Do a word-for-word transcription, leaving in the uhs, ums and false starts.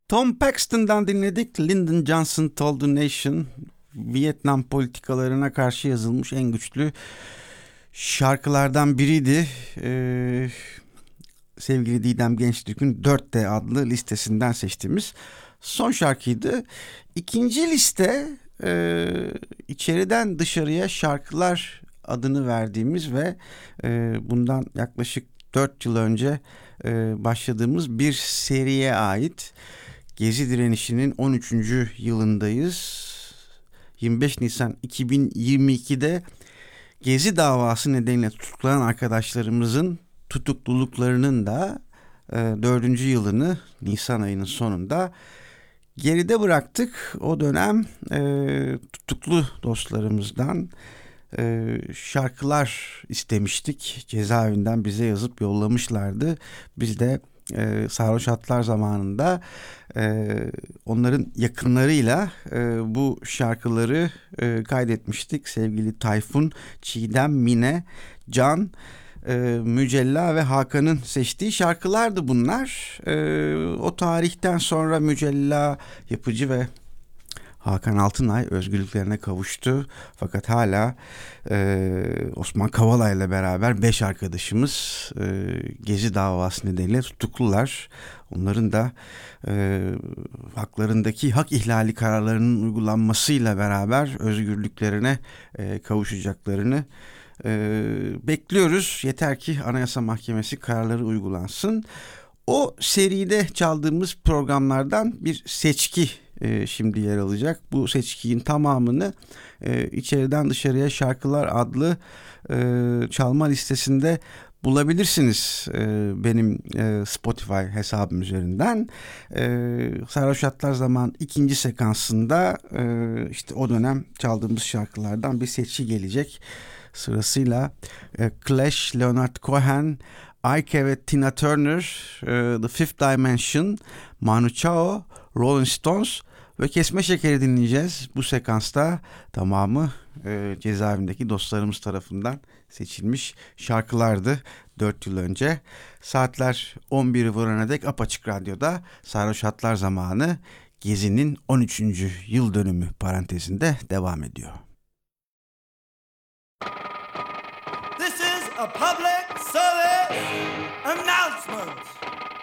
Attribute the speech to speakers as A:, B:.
A: Tom Paxton'dan dinledik. Lyndon Johnson Told the Nation. Vietnam politikalarına karşı yazılmış en güçlü şarkılardan biriydi. Ee, sevgili Didem Gençtürk'ün dört D adlı listesinden seçtiğimiz son şarkıydı. İkinci liste e, içeriden dışarıya şarkılar adını verdiğimiz ve e, bundan yaklaşık dört yıl önce e, başladığımız bir seriye ait. Gezi direnişinin on üçüncü yılındayız. yirmi beş Nisan iki bin yirmi ikide Gezi davası nedeniyle tutuklanan arkadaşlarımızın tutukluluklarının da e, dördüncü yılını Nisan ayının sonunda geride bıraktık. O dönem e, tutuklu dostlarımızdan e, şarkılar istemiştik. Cezaevinden bize yazıp yollamışlardı. Biz de e, Sarhoş Hatlar zamanında e, onların yakınlarıyla e, bu şarkıları e, kaydetmiştik. Sevgili Tayfun, Çiğdem, Mine, Can, e, Mücella ve Hakan'ın seçtiği şarkılardı bunlar. E, o tarihten sonra Mücella, Yapıcı ve Hakan Altınay özgürlüklerine kavuştu. Fakat hala e, Osman Kavala ile beraber beş arkadaşımız e, Gezi davası nedeniyle tutuklular. Onların da e, haklarındaki hak ihlali kararlarının uygulanmasıyla beraber özgürlüklerine e, kavuşacaklarını e, bekliyoruz. Yeter ki Anayasa Mahkemesi kararları uygulansın. O seride çaldığımız programlardan bir seçki e, şimdi yer alacak. Bu seçkinin tamamını e, içeriden dışarıya şarkılar adlı e, çalma listesinde bulabilirsiniz e, benim e, Spotify hesabım üzerinden. E, Sarhoş Hatlar Zaman ikinci sekansında e, işte o dönem çaldığımız şarkılardan bir seçki gelecek. Sırasıyla e, Clash, Leonard Cohen, Ike ve Tina Turner, e, The Fifth Dimension, Manu Chao, Rolling Stones ve Kesme Şekeri dinleyeceğiz. Bu sekansta tamamı e, cezaevindeki dostlarımız tarafından seçilmiş şarkılardı dört yıl önce. Saatler on biri vurana dek Apaçık Radyo'da Sarhoş Hatlar Zamanı Gezi'nin on üçüncü yıl dönümü parantezinde devam ediyor.
B: This is a public service announcement.